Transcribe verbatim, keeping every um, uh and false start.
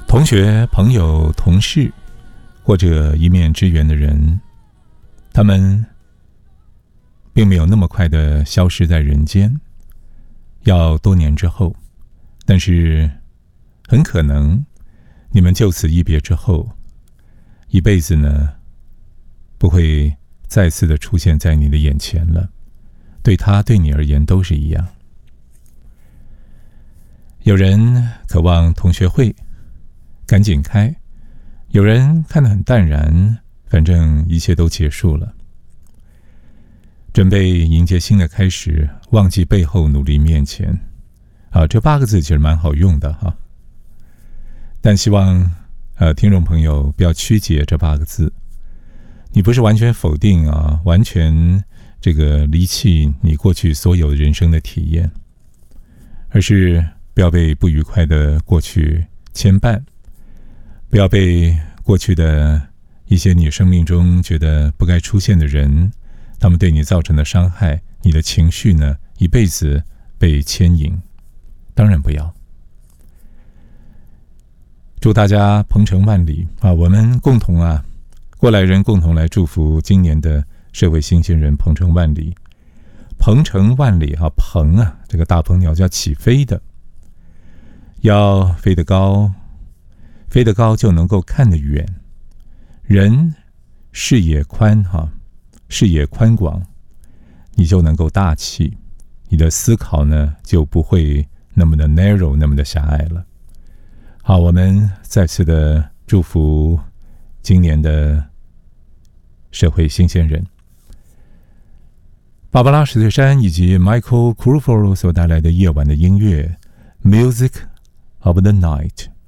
同学、朋友、同事，或者一面之缘的人，他们并没有那么快的消失在人间，要多年之后，但是很可能你们就此一别之后，一辈子呢不会再次的出现在你的眼前了，对他对你而言都是一样。有人渴望同学会赶紧开，有人看得很淡然，反正一切都结束了，准备迎接新的开始，忘记背后，努力面前。啊，这八个字其实蛮好用的哈，但希望呃听众朋友不要曲解这八个字。你不是完全否定啊，完全这个离弃你过去所有人生的体验，而是不要被不愉快的过去牵绊，不要被过去的一些你生命中觉得不该出现的人，他们对你造成的伤害，你的情绪呢一辈子被牵引，当然不要。祝大家鹏程万里啊！我们共同啊，过来人共同来祝福今年的社会新鲜人鹏程万里。鹏程万里啊，鹏啊，这个大鹏鸟叫起飞的，要飞得高，飞得高就能够看得远。人视野宽哈，视野宽广，你就能够大气，你的思考呢就不会那么的 narrow， 那么的狭隘了。好，我们再次的祝福今年的社会新鲜人。芭芭拉史翠珊以及 Michael Crawford 所带来的夜晚的音乐 Music of the Night。